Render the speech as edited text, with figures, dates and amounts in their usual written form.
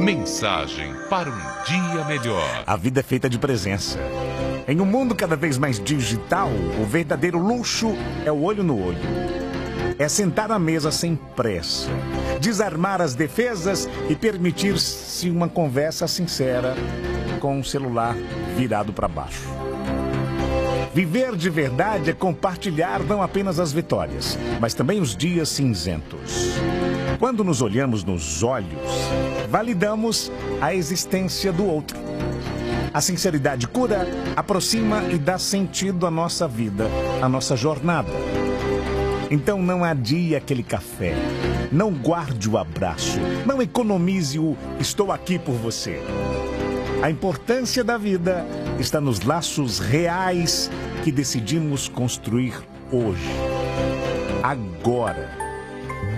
Mensagem para um dia melhor. A vida é feita de presença. Em um mundo cada vez mais digital, o verdadeiro luxo é o olho no olho. É sentar à mesa sem pressa, desarmar as defesas e permitir-se uma conversa sincera com o celular virado para baixo. Viver de verdade é compartilhar não apenas as vitórias, mas também os dias cinzentos. Quando nos olhamos nos olhos, validamos a existência do outro. A sinceridade cura, aproxima e dá sentido à nossa vida, à nossa jornada. Então não adie aquele café, não guarde o abraço, não economize o "estou aqui por você". A importância da vida está nos laços reais que decidimos construir hoje, agora.